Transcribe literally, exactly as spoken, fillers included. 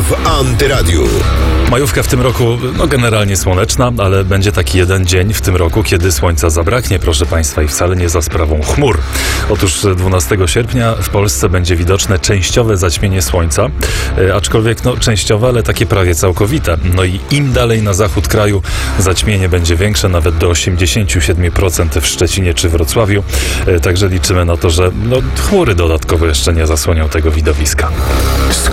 w Antyradiu. Majówka w tym roku, no generalnie słoneczna, ale będzie taki jeden dzień w tym roku, kiedy słońca zabraknie, proszę Państwa, i wcale nie za sprawą chmur. Otóż dwunastego sierpnia w Polsce będzie widoczne częściowe zaćmienie słońca, e, aczkolwiek no częściowe, ale takie prawie całkowite. No i im dalej na zachód kraju zaćmienie będzie większe, nawet do osiemdziesiąt siedem procent w Szczecinie czy Wrocławiu. E, także liczymy na to, że no, chmury dodatkowo jeszcze nie zasłonią tego widowiska.